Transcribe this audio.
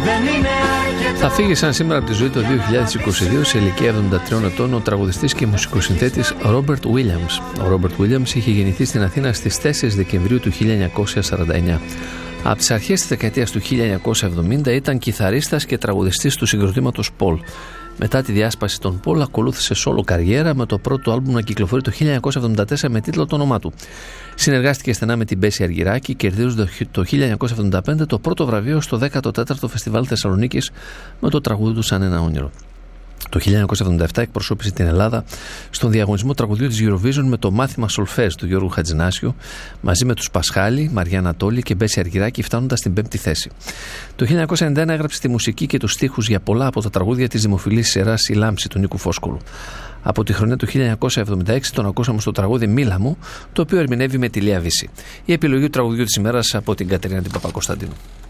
Θα φύγει σαν σήμερα από τη ζωή το 2022 σε ηλικία 73 ετών ο τραγουδιστής και μουσικοσυνθέτης Ρόμπερτ Βίλιαμς. Ο Ρόμπερτ Βίλιαμς είχε γεννηθεί στην Αθήνα στις 4 Δεκεμβρίου του 1949. Από τις αρχές της δεκαετίας του 1970 ήταν κιθαρίστας και τραγουδιστής του συγκροτήματος Paul. Μετά τη διάσπαση των Paul ακολούθησε solo καριέρα με το πρώτο άλμπουμ να κυκλοφορεί το 1974 με τίτλο το όνομά του. Συνεργάστηκε στενά με την Μπέση Αργυράκη, κερδίζοντας το 1975 το πρώτο βραβείο στο 14ο Φεστιβάλ Θεσσαλονίκης με το τραγούδι του «Σαν ένα όνειρο». Το 1977 εκπροσώπησε την Ελλάδα στον διαγωνισμό τραγουδιού της Eurovision με το μάθημα Σολφές του Γιώργου Χατζηνάσιου, μαζί με τους Πασχάλη, Μαριά Ανατόλη και Μπέση Αργυράκη, φτάνοντας στην 5η θέση. Το 1991 έγραψε τη μουσική και τους στίχους για πολλά από τα τραγούδια της δημοφιλής σειράς «Η Λάμψη» του Νίκου Φόσκολου. Από τη χρονιά του 1976 τον ακούσαμε στο τραγούδι «Μίλα μου», το οποίο ερμηνεύει με τη Λία Βύση. Η επιλογή του τραγουδιού της ημέρας από την Κατερίνα την Παπακοσταντίνου.